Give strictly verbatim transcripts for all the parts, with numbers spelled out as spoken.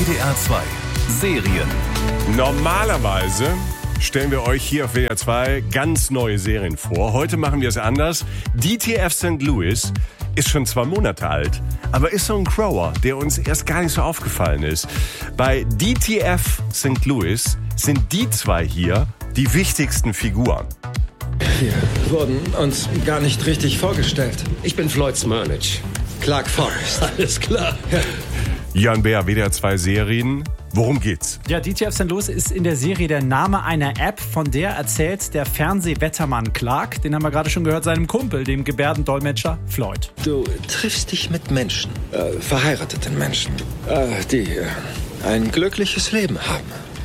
W D R zwei Serien. Normalerweise stellen wir euch hier auf W D R zwei ganz neue Serien vor. Heute machen wir es anders. D T F Sankt Louis ist schon zwei Monate alt, aber ist so ein Grower, der uns erst gar nicht so aufgefallen ist. Bei D T F Sankt Louis sind die zwei hier die wichtigsten Figuren. Wir wurden uns gar nicht richtig vorgestellt. Ich bin Floyd Smurnich. Clark Forrest. Alles klar. Ja. Jörn Beer, W D R zwei Serien. Worum geht's? Ja, D T F Sankt Louis ist in der Serie der Name einer App, von der erzählt der Fernsehwettermann Clark, den haben wir gerade schon gehört, seinem Kumpel, dem Gebärdendolmetscher Floyd. Du triffst dich mit Menschen, äh, verheirateten Menschen, äh, die äh, ein glückliches Leben haben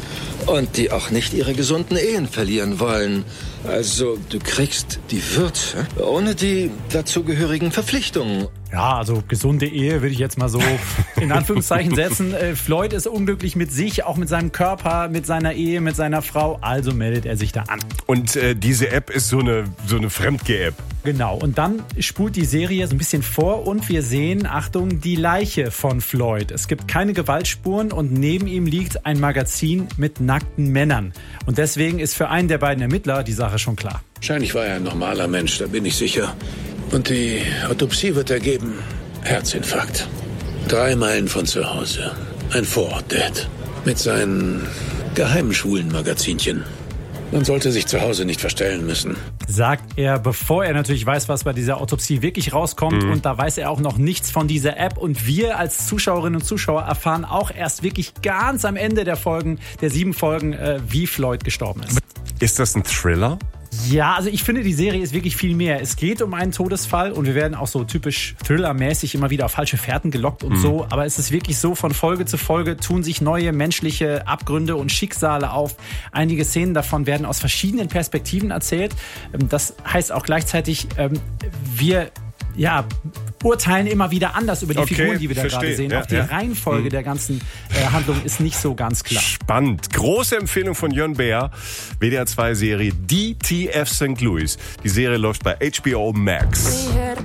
und die auch nicht ihre gesunden Ehen verlieren wollen. Also du kriegst die Würze ohne die dazugehörigen Verpflichtungen. Ja, also gesunde Ehe würde ich jetzt mal so in Anführungszeichen setzen. Äh, Floyd ist unglücklich mit sich, auch mit seinem Körper, mit seiner Ehe, mit seiner Frau. Also meldet er sich da an. Und äh, diese App ist so eine, so eine Fremdgeh-App. Genau, und dann spult die Serie so ein bisschen vor und wir sehen, Achtung, die Leiche von Floyd. Es gibt keine Gewaltspuren und neben ihm liegt ein Magazin mit nackten Männern. Und deswegen ist für einen der beiden Ermittler die Sache schon klar. Wahrscheinlich war er ein normaler Mensch, da bin ich sicher. Und die Autopsie wird ergeben, Herzinfarkt. Drei Meilen von zu Hause. Ein Vorort-Dad. Mit seinen geheimen schwulen Magazinchen. Man sollte sich zu Hause nicht verstellen müssen. Sagt er, bevor er natürlich weiß, was bei dieser Autopsie wirklich rauskommt. Mhm. Und da weiß er auch noch nichts von dieser App. Und wir als Zuschauerinnen und Zuschauer erfahren auch erst wirklich ganz am Ende der Folgen, der sieben Folgen, äh, wie Floyd gestorben ist. Ist das ein Thriller? Ja, also ich finde, die Serie ist wirklich viel mehr. Es geht um einen Todesfall und wir werden auch so typisch Thriller-mäßig immer wieder auf falsche Fährten gelockt und mhm. so. Aber es ist wirklich so, von Folge zu Folge tun sich neue menschliche Abgründe und Schicksale auf. Einige Szenen davon werden aus verschiedenen Perspektiven erzählt. Das heißt auch gleichzeitig, wir ja, urteilen immer wieder anders über die okay, Figuren, die wir da verstehe. gerade sehen. Ja, auch die ja. Reihenfolge mhm. der ganzen äh, Handlung ist nicht so ganz klar. Spannend. Große Empfehlung von Jörn Beer. W D R zwei Serie D T F Sankt Louis. Die Serie läuft bei H B O Max.